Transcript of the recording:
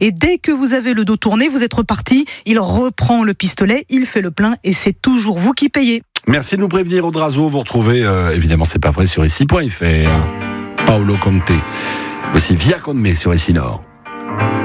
Et dès que vous avez le dos tourné, vous êtes reparti. Il reprend le pistolet, il fait le plein et c'est toujours vous qui payez. Merci de nous prévenir, Audrazo. Vous retrouvez, évidemment, c'est pas vrai, sur ici.fr. Paolo Conte. Aussi Via Conme sur ici Nord.